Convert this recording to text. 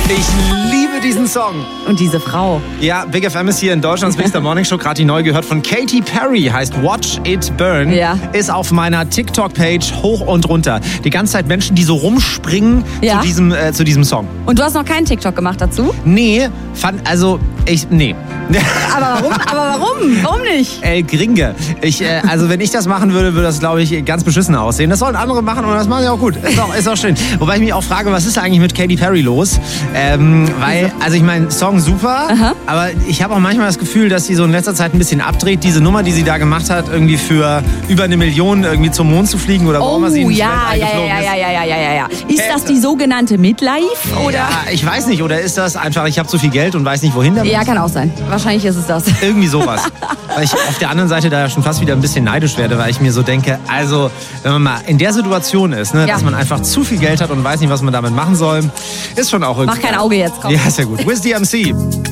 Ich liebe diesen Song. Und diese Frau. Ja, Big FM ist hier in Deutschlands Bigster Morning Show. Gerade die neu gehört von Katy Perry. Heißt Watch It Burn. Ja. Ist auf meiner TikTok-Page hoch und runter. Die ganze Zeit Menschen, die so rumspringen Ja. zu diesem Song. Und du hast noch keinen TikTok gemacht dazu? Nee, nee. Aber warum? Warum nicht? El Gringe. Also wenn ich das machen würde, würde das, glaube ich, ganz beschissen aussehen. Das sollen andere machen und das machen sie auch gut. Ist auch schön. Wobei ich mich auch frage, was ist eigentlich mit Katy Perry los? Weil, also ich meine, Song super, aber ich habe auch manchmal das Gefühl, dass sie so in letzter Zeit ein bisschen abdreht. Diese Nummer, die sie da gemacht hat, irgendwie für über 1 Million irgendwie zum Mond zu fliegen oder wo immer sie ins Weltall eingeflogen ist. Ist das die sogenannte Midlife? Oder? Ja, ich weiß nicht. Oder ist das einfach, ich habe zu viel Geld und weiß nicht, wohin damit? Ja, kann auch sein. Wahrscheinlich ist es das. Irgendwie sowas. Weil ich auf der anderen Seite da ja schon fast wieder ein bisschen neidisch werde, weil ich mir so denke, also wenn man mal in der Situation ist, ne, dass man einfach zu viel Geld hat und weiß nicht, was man damit machen soll, ist schon auch irgendwie... Mach kein Auge jetzt, komm. Ja, ist ja gut. Wiz DMC.